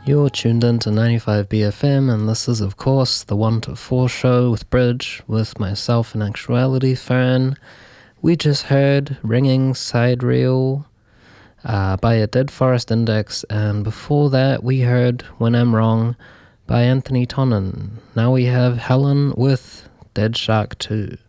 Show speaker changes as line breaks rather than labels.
You're tuned in to 95BFM, and this is, of course, the 1 to 4 show with Bridge, with myself and Actuality Fern. We just heard Ringing Sidereal by a Dead Forest Index, and before that we heard When I'm Wrong by Anthony Tonnon. Now we have Helen with Dead Shark 2.